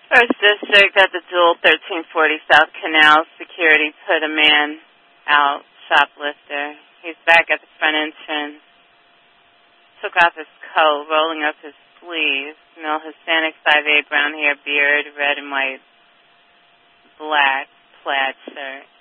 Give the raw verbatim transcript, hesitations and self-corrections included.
First District at the dual thirteen forty South Canal. Security put a man out, shoplifter. He's back at the front entrance. Took off his coat, rolling up his sleeves. Male Hispanic, five eight, brown hair, beard, red and white, black plaid shirt.